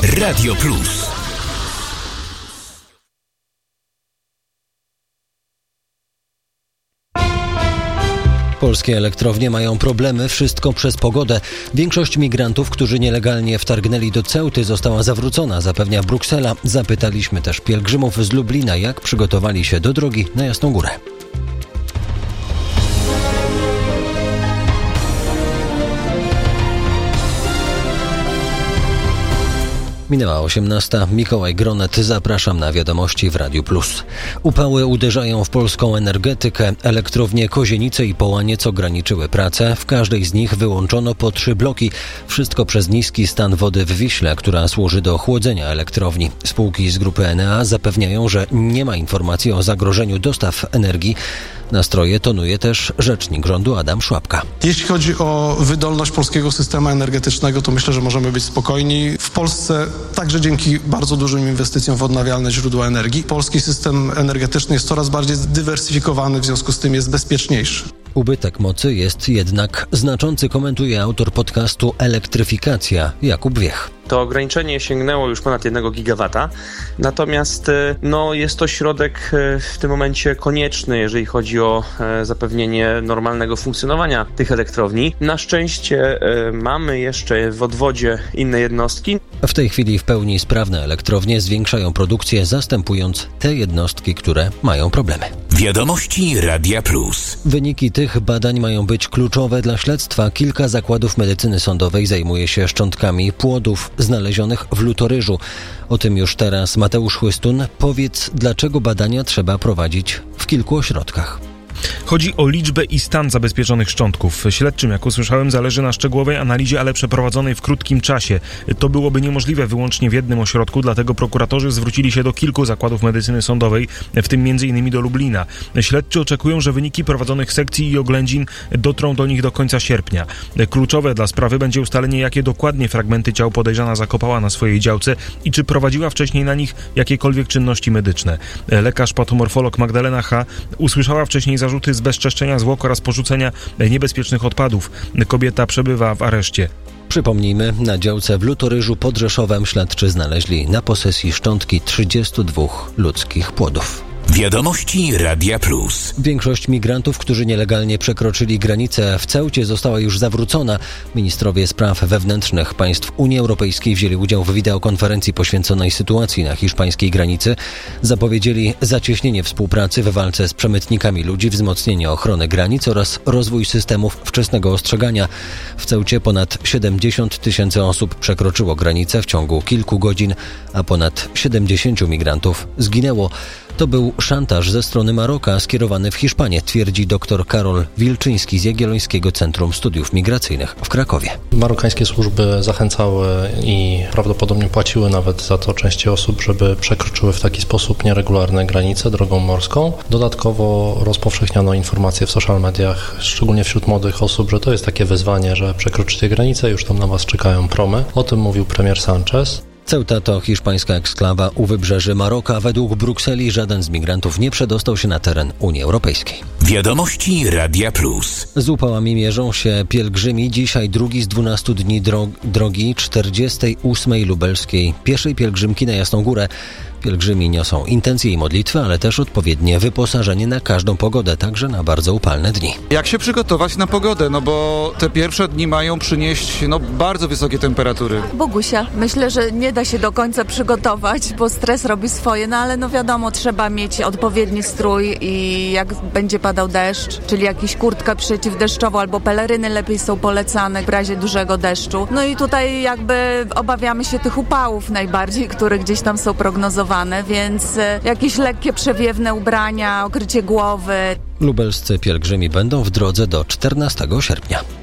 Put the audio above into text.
Radio Plus. Polskie elektrownie mają problemy, wszystko przez pogodę. Większość migrantów, którzy nielegalnie wtargnęli do Ceuty, została zawrócona, zapewnia Bruksela. Zapytaliśmy też pielgrzymów z Lublina, jak przygotowali się do drogi na Jasną Górę. Minęła 18. Mikołaj Gronet, zapraszam na wiadomości w Radiu Plus. Upały uderzają w polską energetykę. Elektrownie Kozienice i Połaniec ograniczyły pracę. W każdej z nich wyłączono po 3 bloki. Wszystko przez niski stan wody w Wiśle, która służy do chłodzenia elektrowni. Spółki z grupy Enea zapewniają, że nie ma informacji o zagrożeniu dostaw energii. Nastroje tonuje też rzecznik rządu Adam Szłapka. Jeśli chodzi o wydolność polskiego systemu energetycznego, to myślę, że możemy być spokojni. W Polsce także dzięki bardzo dużym inwestycjom w odnawialne źródła energii polski system energetyczny jest coraz bardziej zdywersyfikowany, w związku z tym jest bezpieczniejszy. Ubytek mocy jest jednak znaczący, komentuje autor podcastu Elektryfikacja Jakub Wiech. To ograniczenie sięgnęło już ponad 1 gigawata, natomiast jest to środek w tym momencie konieczny, jeżeli chodzi o zapewnienie normalnego funkcjonowania tych elektrowni. Na szczęście mamy jeszcze w odwodzie inne jednostki. W tej chwili w pełni sprawne elektrownie zwiększają produkcję, zastępując te jednostki, które mają problemy. Wiadomości Radia Plus. Wyniki tych badań mają być kluczowe dla śledztwa. Kilka zakładów medycyny sądowej zajmuje się szczątkami płodów znalezionych w Lutoryżu. O tym już teraz Mateusz Chłystun. Powiedz, dlaczego badania trzeba prowadzić w kilku ośrodkach? Chodzi o liczbę i stan zabezpieczonych szczątków. Śledczym, jak usłyszałem, zależy na szczegółowej analizie, ale przeprowadzonej w krótkim czasie. To byłoby niemożliwe wyłącznie w jednym ośrodku, dlatego prokuratorzy zwrócili się do kilku zakładów medycyny sądowej, w tym m.in. do Lublina. Śledczy oczekują, że wyniki prowadzonych sekcji i oględzin dotrą do nich do końca sierpnia. Kluczowe dla sprawy będzie ustalenie, jakie dokładnie fragmenty ciał podejrzana zakopała na swojej działce i czy prowadziła wcześniej na nich jakiekolwiek czynności medyczne. Lekarz patomorfolog Magdalena H. usłyszała wcześniej zarzuty zbezczeszczenia zwłok oraz porzucenia niebezpiecznych odpadów. Kobieta przebywa w areszcie. Przypomnijmy, na działce w Lutoryżu pod Rzeszowem śledczy znaleźli na posesji szczątki 32 ludzkich płodów. Wiadomości Radia Plus. Większość migrantów, którzy nielegalnie przekroczyli granicę w Ceucie, została już zawrócona. Ministrowie spraw wewnętrznych państw Unii Europejskiej wzięli udział w wideokonferencji poświęconej sytuacji na hiszpańskiej granicy. Zapowiedzieli zacieśnienie współpracy w walce z przemytnikami ludzi, wzmocnienie ochrony granic oraz rozwój systemów wczesnego ostrzegania. W Ceucie ponad 70 000 osób przekroczyło granicę w ciągu kilku godzin, a ponad 70 migrantów zginęło. To był szantaż ze strony Maroka skierowany w Hiszpanię, twierdzi dr Karol Wilczyński z Jagiellońskiego Centrum Studiów Migracyjnych w Krakowie. Marokańskie służby zachęcały i prawdopodobnie płaciły nawet za to części osób, żeby przekroczyły w taki sposób nieregularne granice drogą morską. Dodatkowo rozpowszechniano informacje w social mediach, szczególnie wśród młodych osób, że to jest takie wyzwanie, że przekroczycie granicę, już tam na was czekają promy. O tym mówił premier Sanchez. Ceuta to hiszpańska eksklawa u wybrzeży Maroka. Według Brukseli żaden z migrantów nie przedostał się na teren Unii Europejskiej. Wiadomości Radia Plus. Z upałami mierzą się pielgrzymi. Dzisiaj drugi z 12 dni drogi 48. lubelskiej pieszej pielgrzymki na Jasną Górę. Pielgrzymi niosą intencje i modlitwy, ale też odpowiednie wyposażenie na każdą pogodę, także na bardzo upalne dni. Jak się przygotować na pogodę? Bo te pierwsze dni mają przynieść bardzo wysokie temperatury. Bogusia, myślę, że nie da się do końca przygotować, bo stres robi swoje, ale wiadomo, trzeba mieć odpowiedni strój i jak będzie padał deszcz, czyli jakieś kurtka przeciwdeszczową albo peleryny lepiej są polecane w razie dużego deszczu. I tutaj obawiamy się tych upałów najbardziej, które gdzieś tam są prognozowane. Więc jakieś lekkie przewiewne ubrania, okrycie głowy. Lubelscy pielgrzymi będą w drodze do 14 sierpnia.